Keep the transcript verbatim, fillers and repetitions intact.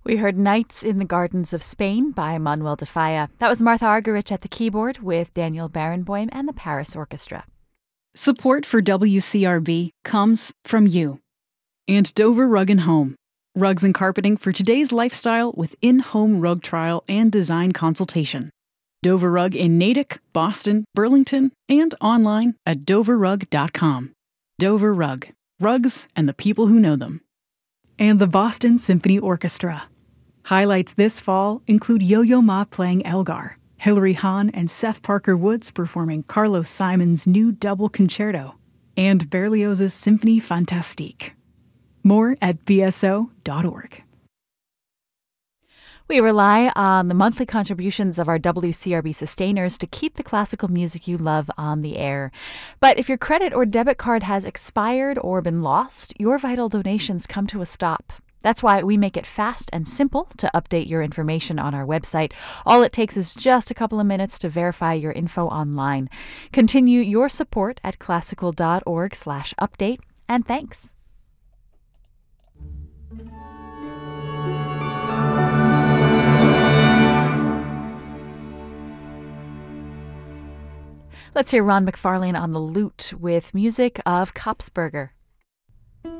We heard Nights in the Gardens of Spain by Manuel de Falla. That was Martha Argerich at the keyboard with Daniel Barenboim and the Paris Orchestra. Support for W C R B comes from you. And Dover Rug and Home. Rugs and carpeting for today's lifestyle with in-home rug trial and design consultation. Dover Rug in Natick, Boston, Burlington, and online at dover rug dot com. Dover Rug. Rugs and the people who know them. And the Boston Symphony Orchestra. Highlights this fall include Yo-Yo Ma playing Elgar, Hilary Hahn and Seth Parker Woods performing Carlos Simon's new double concerto, and Berlioz's Symphonie Fantastique. More at b s o dot org. We rely on the monthly contributions of our W C R B sustainers to keep the classical music you love on the air. But if your credit or debit card has expired or been lost, your vital donations come to a stop. That's why we make it fast and simple to update your information on our website. All it takes is just a couple of minutes to verify your info online. Continue your support at classical dot org slash update, and thanks. Let's hear Ron McFarlane on the lute with music of Kopsberger.